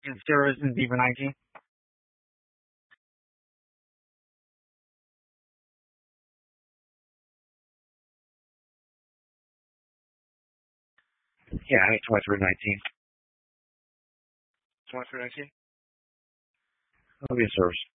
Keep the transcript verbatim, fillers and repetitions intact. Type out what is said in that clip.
in service in Beaver nineteen. Yeah, I think twenty-three nineteen. twenty-three nineteen? I'll be in service.